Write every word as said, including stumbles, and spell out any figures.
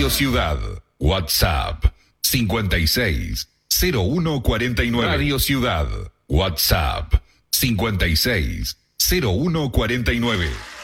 Radio Ciudad. WhatsApp cincuenta y seis cero uno cuarenta y nueve. Radio Ciudad. WhatsApp cincuenta y seis cero uno cuarenta y nueve.